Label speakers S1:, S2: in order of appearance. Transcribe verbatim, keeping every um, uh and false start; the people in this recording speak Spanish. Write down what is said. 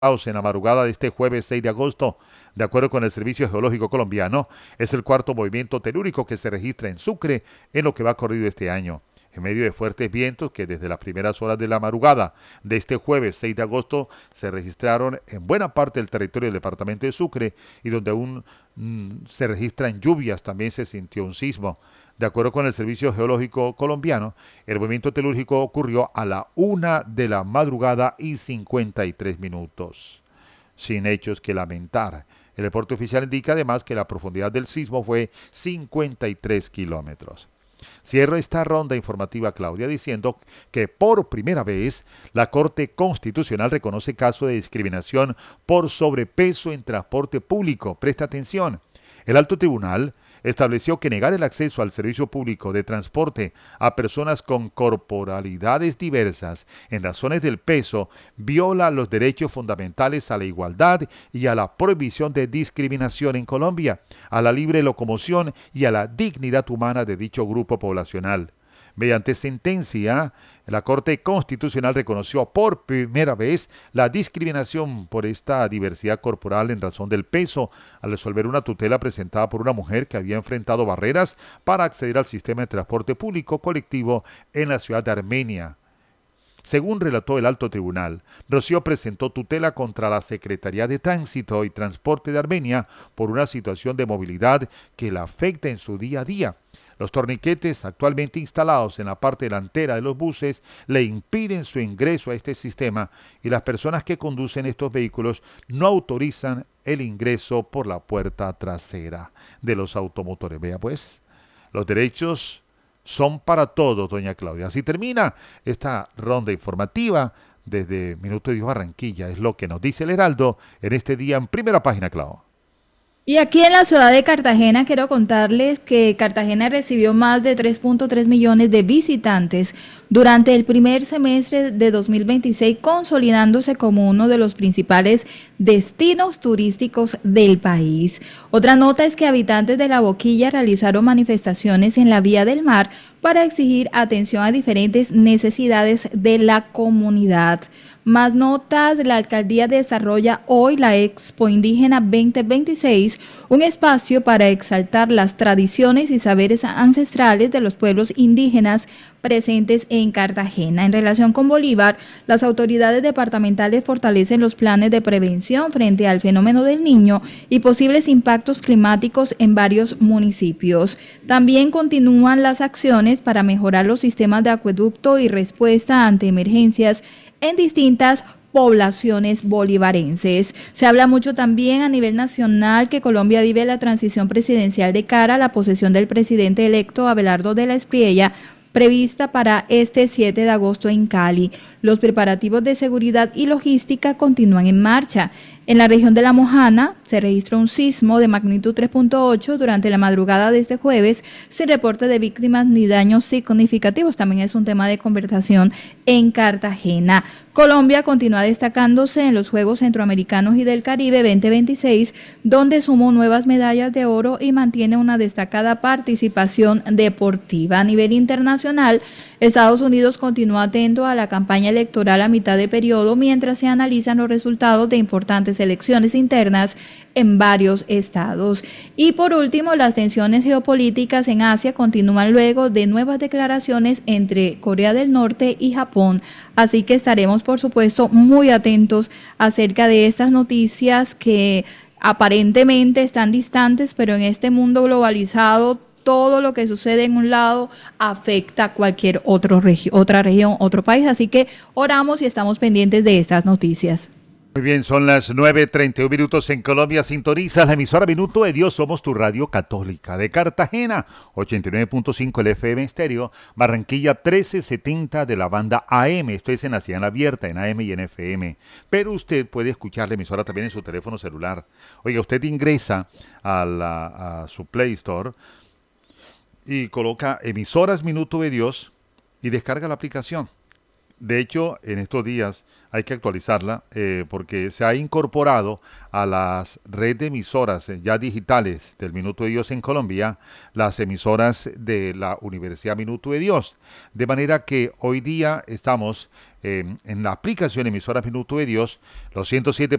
S1: en la madrugada de este jueves seis de agosto. De acuerdo con el Servicio Geológico Colombiano, es el cuarto movimiento telúrico que se registra en Sucre en lo que va corrido este año. En medio de fuertes vientos que desde las primeras horas de la madrugada de este jueves seis de agosto se registraron en buena parte del territorio del departamento de Sucre y donde aún mm, se registran lluvias, también se sintió un sismo. De acuerdo con el Servicio Geológico Colombiano, el movimiento telúrico ocurrió a la una de la madrugada y cincuenta y tres minutos, sin hechos que lamentar. El reporte oficial indica además que la profundidad del sismo fue cincuenta y tres kilómetros. Cierro esta ronda informativa, Claudia, diciendo que por primera vez la Corte Constitucional reconoce caso de discriminación por sobrepeso en transporte público. Presta atención. El Alto Tribunal estableció que negar el acceso al servicio público de transporte a personas con corporalidades diversas en razones del peso viola los derechos fundamentales a la igualdad y a la prohibición de discriminación en Colombia, a la libre locomoción y a la dignidad humana de dicho grupo poblacional. Mediante sentencia, la Corte Constitucional reconoció por primera vez la discriminación por esta diversidad corporal en razón del peso al resolver una tutela presentada por una mujer que había enfrentado barreras para acceder al sistema de transporte público colectivo en la ciudad de Armenia. Según relató el Alto Tribunal, Rocío presentó tutela contra la Secretaría de Tránsito y Transporte de Armenia por una situación de movilidad que la afecta en su día a día. Los torniquetes actualmente instalados en la parte delantera de los buses le impiden su ingreso a este sistema y las personas que conducen estos vehículos no autorizan el ingreso por la puerta trasera de los automotores. Vea pues, los derechos son para todos, doña Claudia. Así termina esta ronda informativa desde Minuto de Dios Barranquilla. Es lo que nos dice el Heraldo en este día en primera página, Claudia.
S2: Y aquí en la ciudad de Cartagena quiero contarles que Cartagena recibió más de tres punto tres millones de visitantes durante el primer semestre de dos mil veintiséis, consolidándose como uno de los principales destinos turísticos del país. Otra nota es que habitantes de La Boquilla realizaron manifestaciones en la Vía del Mar para exigir atención a diferentes necesidades de la comunidad. Más notas, la alcaldía desarrolla hoy la Expo Indígena veinte veintiséis, un espacio para exaltar las tradiciones y saberes ancestrales de los pueblos indígenas presentes en Cartagena. En relación con Bolívar, las autoridades departamentales fortalecen los planes de prevención frente al fenómeno del Niño y posibles impactos climáticos en varios municipios. También continúan las acciones para mejorar los sistemas de acueducto y respuesta ante emergencias en distintas poblaciones bolivarenses. Se habla mucho también a nivel nacional que Colombia vive la transición presidencial de cara a la posesión del presidente electo Abelardo de la Espriella, prevista para este siete de agosto en Cali. Los preparativos de seguridad y logística continúan en marcha. En la región de La Mojana se registró un sismo de magnitud tres punto ocho durante la madrugada de este jueves, sin reporte de víctimas ni daños significativos. También es un tema de conversación en Cartagena. Colombia continúa destacándose en los Juegos Centroamericanos y del Caribe veinte veintiséis, donde sumó nuevas medallas de oro y mantiene una destacada participación deportiva. A nivel internacional, Estados Unidos continúa atento a la campaña electoral a mitad de periodo mientras se analizan los resultados de importantes elecciones internas en varios estados. Y por último, las tensiones geopolíticas en Asia continúan luego de nuevas declaraciones entre Corea del Norte y Japón. Así que estaremos, por supuesto, muy atentos acerca de estas noticias que aparentemente están distantes, pero en este mundo globalizado, todo lo que sucede en un lado afecta a cualquier otro regi- otra región, otro país. Así que oramos y estamos pendientes de estas noticias.
S1: Muy bien, son las nueve treinta y un minutos en Colombia. Sintonizas la emisora Minuto de Dios. Somos tu radio católica de Cartagena, ochenta y nueve punto cinco el F M estéreo, Barranquilla trece setenta de la banda A M. Esto es en la señal abierta, en A M y en F M. Pero usted puede escuchar la emisora también en su teléfono celular. Oiga, usted ingresa a, la, a su Play Store y coloca emisoras Minuto de Dios y descarga la aplicación. De hecho, en estos días hay que actualizarla eh, porque se ha incorporado a las redes de emisoras eh, ya digitales del Minuto de Dios en Colombia, las emisoras de la Universidad Minuto de Dios. De manera que hoy día estamos eh, en la aplicación emisora Minuto de Dios, los ciento siete